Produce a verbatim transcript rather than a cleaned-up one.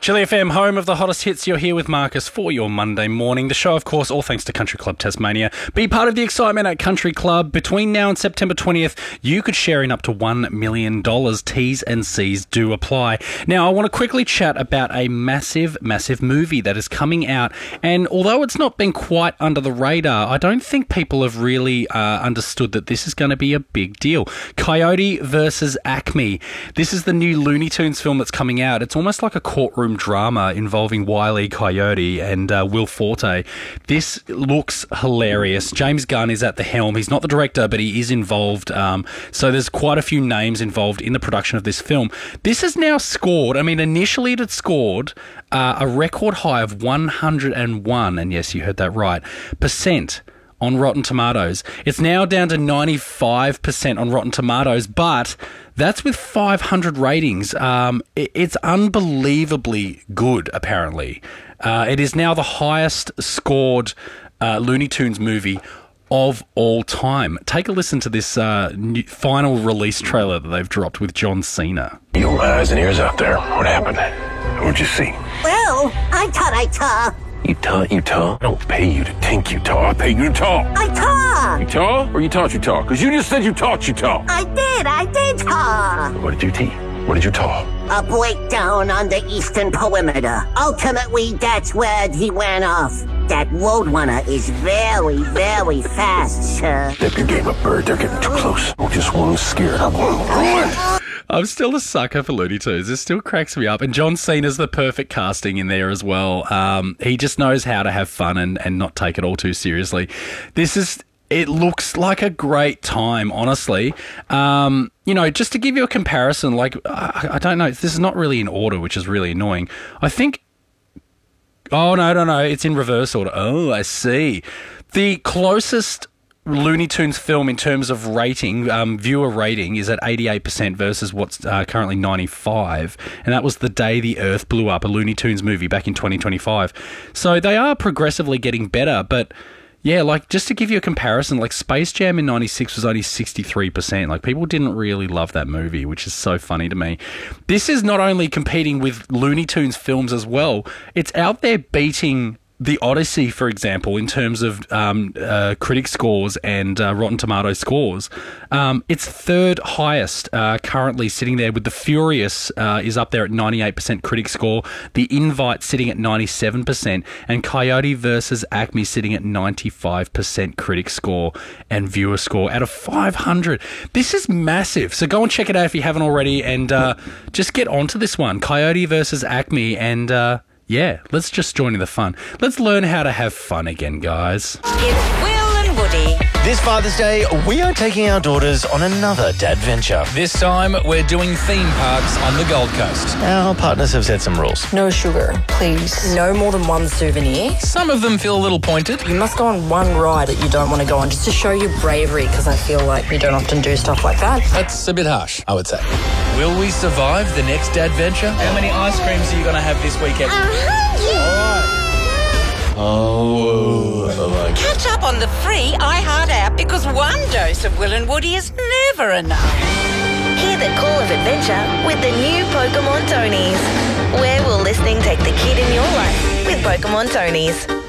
Chili F M, home of the hottest hits. You're here with Marcus for your Monday morning. The show, of course, all thanks to Country Club Tasmania. Be part of the excitement at Country Club. Between now and September twentieth, you could share in up to one million dollars. T's and C's do apply. Now, I want to quickly chat about a massive, massive movie that is coming out. And although it's not been quite under the radar, I don't think people have really uh, understood that this is going to be a big deal. Coyote versus Acme. This is the new Looney Tunes film that's coming out. It's almost like a courtroom drama involving Wile E. Coyote and uh, Will Forte. This looks hilarious. James Gunn is at the helm. He's not the director, but he is involved. Um, so there's quite a few names involved in the production of this film. This has now scored, I mean, initially it had scored uh, a record high of one hundred one, and yes, you heard that right, percent on Rotten Tomatoes. It's now down to ninety-five percent on Rotten Tomatoes, but that's with five hundred ratings. Um, it, it's unbelievably good, apparently. Uh, it is now the highest scored uh, Looney Tunes movie of all time. Take a listen to this uh, new, final release trailer that they've dropped with John Cena. You eyes and ears out there. What happened? What'd you see? Well, I thought I saw. You taught you talk? I don't pay you to think you talk. I pay you to talk. I talk. You talk or you taught you talk? Because you just said you taught you talk. I did. I did talk. What did you teach? What did you talk? A breakdown on the eastern perimeter. Ultimately, that's where he went off. That Roadrunner is very, very fast, sir. Step your game up, bird. They're getting too close. I'm just one scared. I want to run. I'm still a sucker for Looney Tunes. This still cracks me up. And John Cena's the perfect casting in there as well. Um, he just knows how to have fun and, and not take it all too seriously. This is... It looks like a great time, honestly. Um, you know, just to give you a comparison, like, I, I don't know, this is not really in order, which is really annoying. I think... Oh, no, no, no, it's in reverse order. Oh, I see. The closest Looney Tunes film in terms of rating, um, viewer rating, is at eighty-eight percent versus what's uh, currently ninety-five, and that was The Day the Earth Blew Up, a Looney Tunes movie back in twenty twenty-five. So they are progressively getting better, but yeah, like, just to give you a comparison, like, Space Jam in ninety-six was only sixty-three percent. Like, people didn't really love that movie, which is so funny to me. This is not only competing with Looney Tunes films as well, it's out there beating The Odyssey, for example, in terms of um, uh, critic scores and uh, Rotten Tomatoes scores. Um, it's third highest uh, currently, sitting there with The Furious uh, is up there at ninety-eight percent critic score, The Invite sitting at ninety-seven percent, and Coyote versus Acme sitting at ninety-five percent critic score and viewer score out of five hundred. This is massive. So go and check it out if you haven't already, and uh, just get onto this one, Coyote versus Acme, and... Uh, Yeah, let's just join in the fun. Let's learn how to have fun again, guys. It's Will and Woody. This Father's Day, we are taking our daughters on another dad venture. This time, we're doing theme parks on the Gold Coast. Our partners have set some rules. No sugar, please. No more than one souvenir. Some of them feel a little pointed. You must go on one ride that you don't want to go on, just to show your bravery, because I feel like you don't often do stuff like that. That's a bit harsh, I would say. Will we survive the next dad venture? How many ice creams are you going to have this weekend? Oh, like Catch up on the free iHeart app, because one dose of Will and Woody is never enough. Hear the call of adventure with the new Pokemon Tonies. Where will listening take the kid in your life with Pokemon Tonies?